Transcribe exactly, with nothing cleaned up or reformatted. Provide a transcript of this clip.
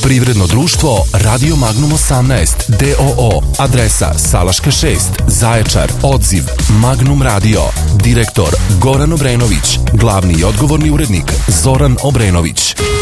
Privredno društvo Radio Magnum osamnaest D O O. Adresa Salaška šest, Zaječar. Odziv Magnum Radio. Direktor Goran Obrenović. Glavni i odgovorni urednik Zoran Obrenović.